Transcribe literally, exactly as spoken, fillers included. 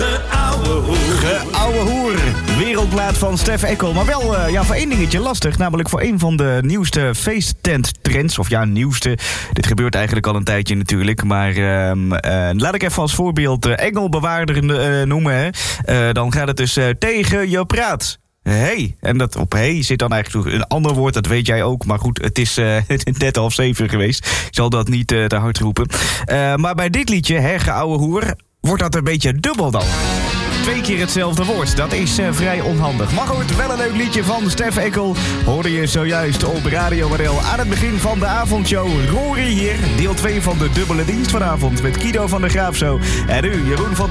Geouwe hoer. Geouwe hoer. Wereldplaat van Stef Eckel. Maar wel uh, ja, voor één dingetje lastig. Namelijk voor een van de nieuwste feesttenttrends. Of ja, nieuwste. Dit gebeurt eigenlijk al een tijdje natuurlijk. Maar uh, uh, laat ik even als voorbeeld uh, Engelbewaarder uh, noemen. Hè. Uh, dan gaat het dus uh, tegen je praat. Hey. En dat op hey zit dan eigenlijk een ander woord, dat weet jij ook. Maar goed, het is uh, net half zeven geweest. Ik zal dat niet uh, te hard roepen. Uh, maar bij dit liedje, hè, geouwe hoer, wordt dat een beetje dubbel dan. Twee keer hetzelfde woord, dat is uh, vrij onhandig. Maar goed, wel een leuk liedje van Stef Eckel. Hoorde je zojuist op Radio Model aan het begin van de avondshow. Rory hier, deel twee van de dubbele dienst vanavond met Kido van der Graaf zo. En u, Jeroen van der